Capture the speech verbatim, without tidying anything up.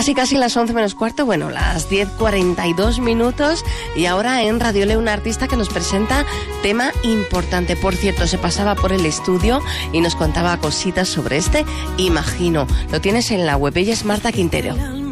Casi casi las once menos cuarto, bueno, las diez cuarenta y dos minutos, y ahora en Radio Le, una artista que nos presenta tema importante. Por cierto, se pasaba por el estudio y nos contaba cositas sobre este Imagino. Lo tienes en la web, ella es Marta Quintero.